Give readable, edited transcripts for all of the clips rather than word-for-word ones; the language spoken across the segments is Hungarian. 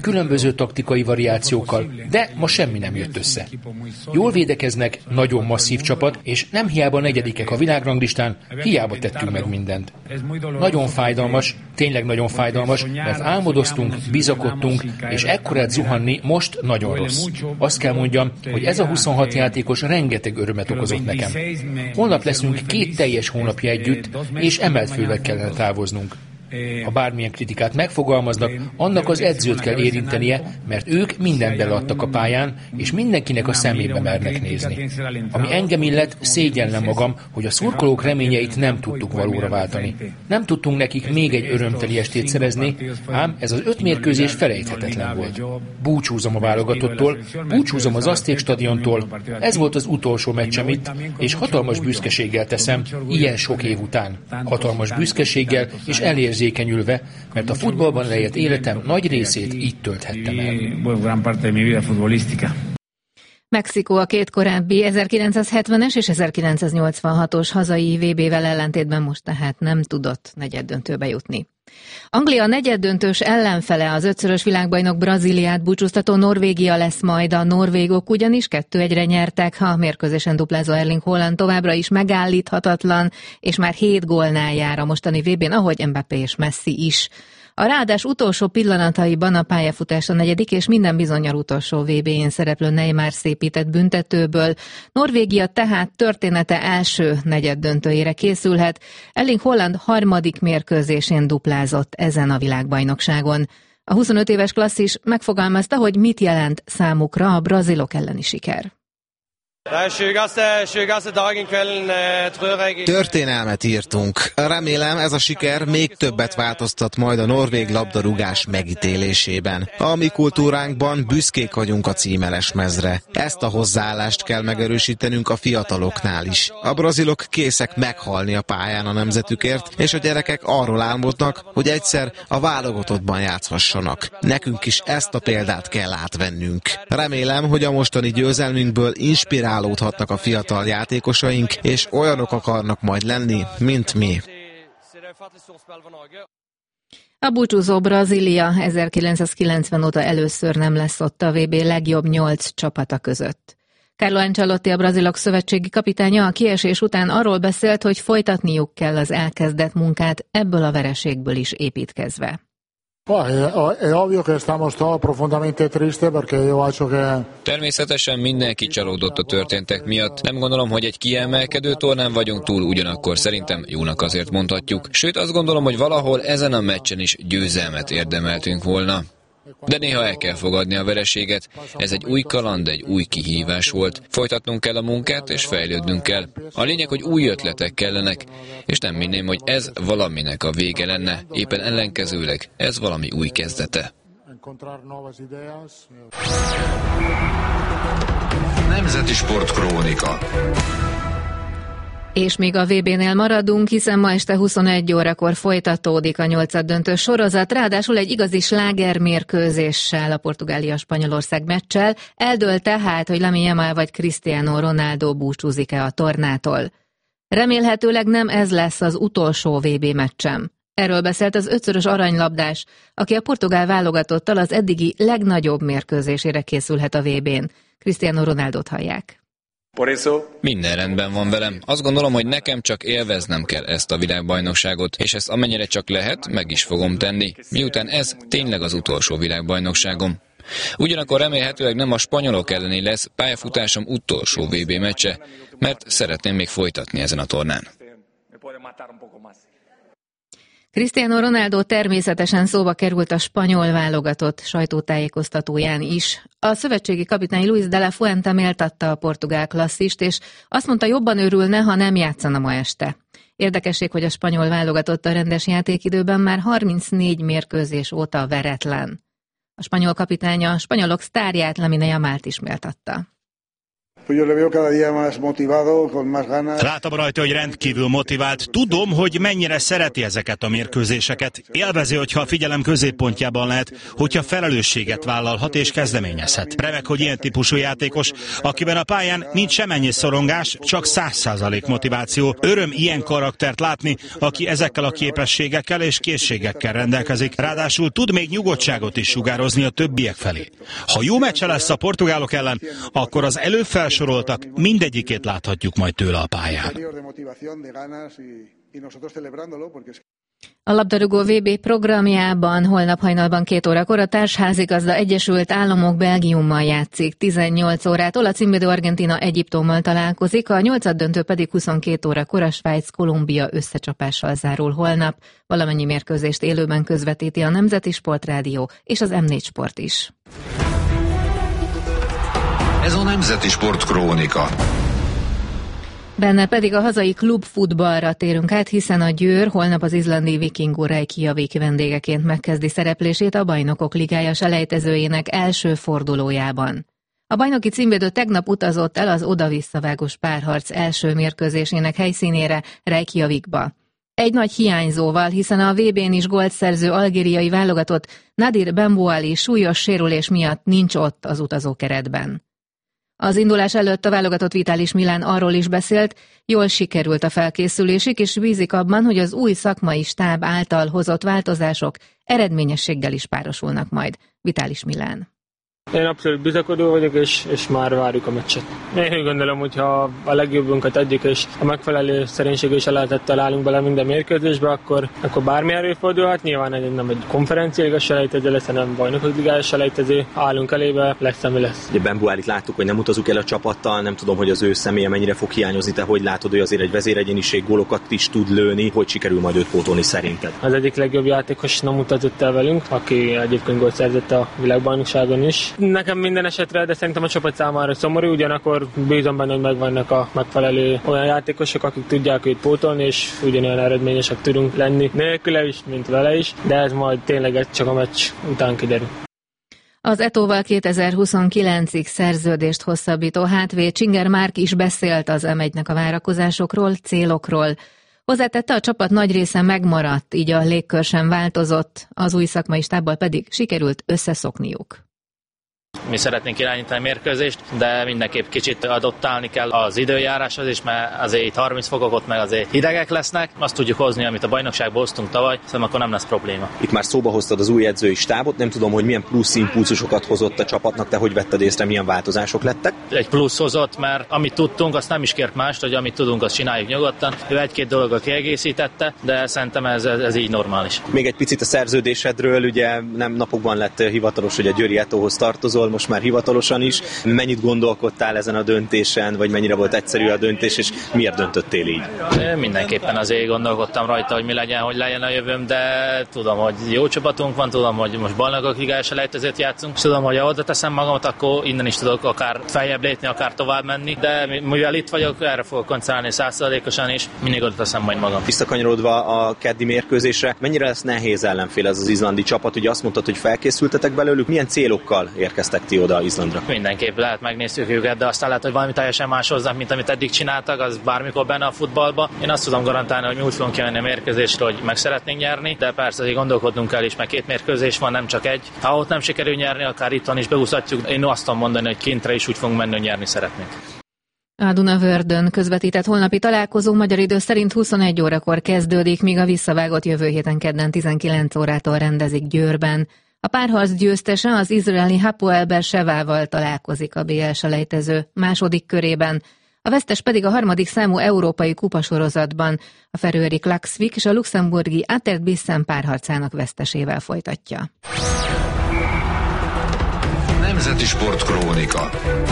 különböző taktikai variációkkal, de ma semmi nem jött össze. Jól védekeznek, nagyon masszív csapat, és nem hiába negyedikek a világranglistán, hiába tettünk meg mindent. Nagyon fájdalmas, tényleg nagyon fájdalmas, mert álmodoztunk, bizakodtunk, és ekkorát zuhanni most nagyon rossz. Azt kell mondjam, hogy ez a 26 játékos rengeteg örömet okozott nekem. Holnap leszünk 2 teljes hónapja együtt, és emelt fővel kellene távoznunk. Ha bármilyen kritikát megfogalmaznak, annak az edzőt kell érintenie, mert ők mindent beleadtak a pályán, és mindenkinek a szemébe mernek nézni. Ami engem illet, szégyellem magam, hogy a szurkolók reményeit nem tudtuk valóra váltani. Nem tudtunk nekik még egy örömteli estét szerezni, ám ez az 5 mérkőzés felejthetetlen volt. Búcsúzom a válogatottól, búcsúzom az Azték stadiontól, ez volt az utolsó meccsem itt, és hatalmas büszkeséggel teszem, ilyen sok év után. Hatalmas büszkeséggel és elérzékenyülve, mert a futballban leélt életem nagy részét így tölthettem el. Mexikó a 2 korábbi 1970-es és 1986-os hazai VB-vel ellentétben most tehát nem tudott negyeddöntőbe jutni. Anglia negyeddöntős ellenfele, az 5-szörös világbajnok Brazíliát búcsúztató Norvégia lesz majd. A norvégok ugyanis 2-1-re nyertek, ha a mérkőzésen duplázó Erling Haaland továbbra is megállíthatatlan, és már 7 gólnál jár a mostani VB-n, ahogy Mbappé és Messi is. A ráadás utolsó pillanataiban a pályafutás a 4. és minden bizonnyal utolsó VB-n szereplő Neymar szépített büntetőből. Norvégia tehát története első negyeddöntőjére készülhet. Erling Haaland 3. mérkőzésén duplázott ezen a világbajnokságon. A 25 éves klasszis megfogalmazta, hogy mit jelent számukra a brazilok elleni siker. Történelmet írtunk. Remélem, ez a siker még többet változtat majd a norvég labdarúgás megítélésében. A mi kultúránkban büszkék vagyunk a címeres mezre. Ezt a hozzáállást kell megerősítenünk a fiataloknál is. A brazilok készek meghalni a pályán a nemzetükért, és a gyerekek arról álmodnak, hogy egyszer a válogatottban játszhassanak. Nekünk is ezt a példát kell átvennünk. Remélem, hogy a mostani győzelmünkből inspirálódhatnak a fiatal játékosaink, és olyanok akarnak majd lenni, mint mi. A búcsúzó Brazília 1990 óta először nem lesz ott a VB legjobb 8 csapata között. Carlo Ancelotti, a brazilok szövetségi kapitánya a kiesés után arról beszélt, hogy folytatniuk kell az elkezdett munkát, ebből a vereségből is építkezve. Természetesen mindenki csalódott a történtek miatt. Nem gondolom, hogy egy kiemelkedő tornán vagyunk túl, ugyanakkor szerintem jónak azért mondhatjuk. Sőt, azt gondolom, hogy valahol ezen a meccsen is győzelmet érdemeltünk volna. De néha el kell fogadni a vereséget. Ez egy új kaland, egy új kihívás volt. Folytatnunk kell a munkát, és fejlődnünk kell. A lényeg, hogy új ötletek kellenek, és nem minném, hogy ez valaminek a vége lenne. Éppen ellenkezőleg, ez valami új kezdete. Nemzeti Sport Krónika. És még a VB-nél maradunk, hiszen ma este 21 órakor folytatódik a 8-döntő sorozat, ráadásul egy igazi slágermérkőzéssel, a Portugália-Spanyolország meccsel. Eldől tehát, hogy Lamine Yamal vagy Cristiano Ronaldo búcsúzik-e a tornától. Remélhetőleg nem ez lesz az utolsó VB meccsem. Erről beszélt az 5-szörös aranylabdás, aki a portugál válogatottal az eddigi legnagyobb mérkőzésére készülhet a VB-n. Cristiano Ronaldot hallják. Minden rendben van velem. Azt gondolom, hogy nekem csak élveznem kell ezt a világbajnokságot, és ezt amennyire csak lehet, meg is fogom tenni, miután ez tényleg az utolsó világbajnokságom. Ugyanakkor remélhetőleg nem a spanyolok elleni lesz pályafutásom utolsó VB meccse, mert szeretném még folytatni ezen a tornán. Cristiano Ronaldo természetesen szóba került a spanyol válogatott sajtótájékoztatóján is. A szövetségi kapitány Luis de la Fuente méltatta a portugál klasszist, és azt mondta, jobban örülne, ha nem játszana ma este. Érdekesség, hogy a spanyol válogatott a rendes játékidőben már 34 mérkőzés óta veretlen. A spanyol kapitány a spanyolok sztárját, Lamine Yamalt is méltatta. Látom rajta, hogy rendkívül motivált. Tudom, hogy mennyire szereti ezeket a mérkőzéseket. Élvezi, hogyha a figyelem középpontjában lehet, hogyha felelősséget vállalhat és kezdeményezhet. Remek, hogy ilyen típusú játékos, akiben a pályán nincs semennyi szorongás, csak 100% motiváció. Öröm ilyen karaktert látni, aki ezekkel a képességekkel és készségekkel rendelkezik. Ráadásul tud még nyugodtságot is sugározni a többiek felé. Ha jó meccse lesz a portugálok ellen, akkor az előbb felsoroltak mindegyikét láthatjuk majd tőle a pályán. A labdarúgó VB programjában holnap hajnalban 2 órakor a társházigazda Egyesült Államok Belgiummal játszik. 18 órától a címvédő Argentína Egyiptommal találkozik, a 8-döntő pedig 22 órakor a Svájc-Kolumbia összecsapással zárul holnap. Valamennyi mérkőzést élőben közvetíti a Nemzeti Sportrádió és az M4 Sport is. Ez a Nemzeti Sport Krónika. Benne pedig a hazai klubfutballra térünk át, hiszen a Győr holnap az izlandi Vikingur Reykjavik vendégeként megkezdi szereplését a Bajnokok Ligája selejtezőjének első fordulójában. A bajnoki címvédő tegnap utazott el az oda-visszavágós párharc első mérkőzésének helyszínére, Reykjavikba. Egy nagy hiányzóval, hiszen a VB-n is gólt szerző algériai válogatott Nadir Benbouali súlyos sérülés miatt nincs ott az utazókeretben. Az indulás előtt a válogatott Vitális Milán arról is beszélt, jól sikerült a felkészülésük, és bízik abban, hogy az új szakmai stáb által hozott változások eredményességgel is párosulnak majd. Vitális Milán. Én abszolút bizakodó vagyok, és már várjuk a meccset. Én úgy gondolom, hogy ha a legjobbunkat adjuk, és a megfelelő szerénység és ellátettel állunk bele minden mérkőzésbe, akkor bármi előfordulhat. Nyilván nem egy konferencialiga selejtező lesz, hanem bajnokok ligája selejtező. Állunk elébe, lesz, ami lesz. Ugye Benboualit láttuk, hogy nem utazunk el a csapattal, nem tudom, hogy az ő személye mennyire fog hiányozni, te hogy látod, hogy azért egy vezéregyéniség, gólokat is tud lőni, hogy sikerül majd őt pótolni szerinted? Az egyik legjobb játékos nem utazott el velünk, aki egyébként gólt szerzett a világbajnokságon is. Nekem minden esetre, de szerintem a csapat számára szomorú, ugyanakkor bízom benne, hogy megvannak a megfelelő olyan játékosok, akik tudják őt pótolni, és ugyanolyan eredményesek tudunk lenni nélküle is, mint vele is, de ez majd tényleg csak a meccs után kiderül. Az Etóval 2029-ig szerződést hosszabbító hátvéd Csinger Márk is beszélt az M1-nek a várakozásokról, célokról. Hozzátette, a csapat nagy része megmaradt, így a légkör sem változott, az új szakmai stábbal pedig sikerült összeszokniuk. Mi szeretnénk irányítani a mérkőzést, de mindenképp kicsit adoptálni kell az időjáráshoz is, mert azért itt 30 fokok, ott meg azért hidegek lesznek. Azt tudjuk hozni, amit a bajnokságban hoztunk tavaly, szóval akkor nem lesz probléma. Itt már szóba hoztad az új edzői stábot, nem tudom, hogy milyen plusz impulzusokat hozott a csapatnak, te hogy vetted észre, milyen változások lettek? Egy plusz hozott, mert amit tudtunk, azt nem is kért mást, hogy amit tudunk, azt csináljuk nyugodtan. Ő egy-két dologgal kiegészítette, de szerintem ez így normális. Még egy picit a szerződésedről, ugye nem napokban lett hivatalos, hogy a Győri Etóhoz tartozol, most már hivatalosan is. Mennyit gondolkodtál ezen a döntésen, vagy mennyire volt egyszerű a döntés, és miért döntöttél így? Mindenképpen azért gondolkodtam rajta, hogy mi legyen, hogy legyen a jövőm, de tudom, hogy jó csapatunk van, tudom, hogy most bajnokok ligája selejtezőt játszunk, és tudom, hogy ha oda teszem magamat, akkor innen is tudok akár feljebb lépni, akár tovább menni, de mivel itt vagyok, erre fogok koncentrálni 100%-osan is, mindig oda teszem majd magam. Visszakanyarodva a keddi mérkőzésre, mennyire lesz nehéz ellenfél ez az izlandi csapat? Ugye azt mondtad, hogy felkészültetek belőlük, milyen célokkal érkeztek ti oda Izlandra? Mindenképp lehet, megnéztük őket, de aztán lehet, hogy valami teljesen más hozzánk, mint amit eddig csináltak, az bármikor benne a futballba. Én azt tudom garantálni, hogy mi úgy fogunk kimenni a mérkőzésre, hogy meg szeretnénk nyerni, de persze azért gondolkodnunk kell is, mert 2 mérkőzés van, nem csak egy. Ha ott nem sikerül nyerni, akár itthon is beúszhatjuk. Én azt tudom mondani, hogy kintre is úgy fogunk menni, hogy nyerni szeretnénk. A Dunavördön közvetített holnapi találkozó magyar idő szerint 21 órakor kezdődik, míg a visszavágott jövő héten kedden 19 órától rendezik Győrben. A párharc győztese az izraeli Hapoel Beer-Sevával találkozik a BL selejtező második körében, a vesztes pedig a 3. számú európai kupasorozatban a feröeri Klaksvik és a luxemburgi Atert Bissen párharcának vesztesével folytatja. Nemzeti Sport Krónika.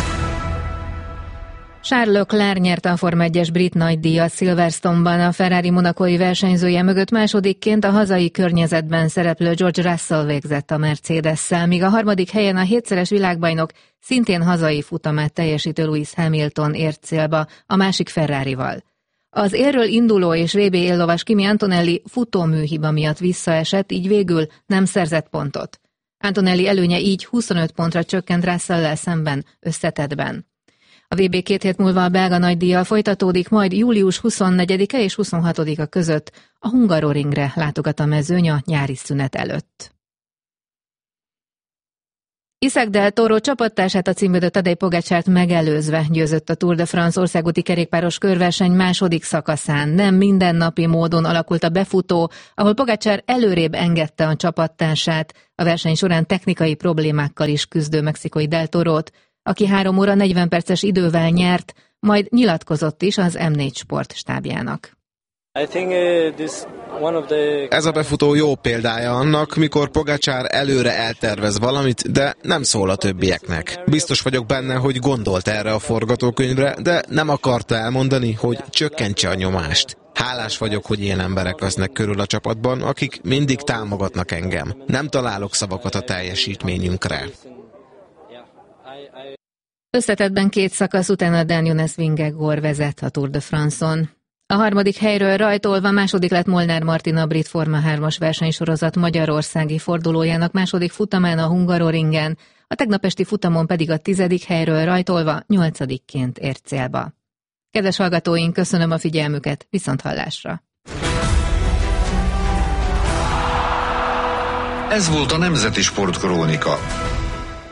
Charles Leclerc nyerte a Forma 1-es brit nagydíjat Silverstone-ban, a Ferrari monacói versenyzője mögött másodikként a hazai környezetben szereplő George Russell végzett a Mercedes-szel, míg a 3. helyen a 7-szeres világbajnok szintén hazai futamát teljesítő Lewis Hamilton ért célba a másik Ferrarival. Az élről induló és VB éllovas Kimi Antonelli futóműhiba miatt visszaesett, így végül nem szerzett pontot. Antonelli előnye így 25 pontra csökkent Russell-lel szemben összetettben. A VB 2 hét múlva a belga nagydíjjal folytatódik, majd július 24-e és 26-a között a Hungaroringre látogat a mezőny a nyári szünet előtt. Isaac Del Toro csapattársát, a címvédő Tadej Pogačart megelőzve győzött a Tour de France országúti kerékpáros körverseny második szakaszán. Nem mindennapi módon alakult a befutó, ahol Pogačar előrébb engedte a csapattársát, a verseny során technikai problémákkal is küzdő mexikói Del Torót, aki 3 óra 40 perces idővel nyert, majd nyilatkozott is az M4 Sport stábjának. Ez a befutó jó példája annak, mikor Pogačar előre eltervez valamit, de nem szól a többieknek. Biztos vagyok benne, hogy gondolt erre a forgatókönyvre, de nem akarta elmondani, hogy csökkentse a nyomást. Hálás vagyok, hogy ilyen emberek vesznek körül a csapatban, akik mindig támogatnak engem. Nem találok szavakat a teljesítményünkre. Összetettben 2 szakasz után a Dan Jones Vingegaard vezet a Tour de France-on. A 3. helyről rajtolva második lett Molnár Martin a brit Forma 3-as versenysorozat magyarországi fordulójának második futamán a Hungaroringen, a tegnap esti futamon pedig a 10. helyről rajtolva 8-ként ért célba. Kedves hallgatóink, köszönöm a figyelmüket, viszonthallásra! Ez volt a Nemzeti Sportkrónika.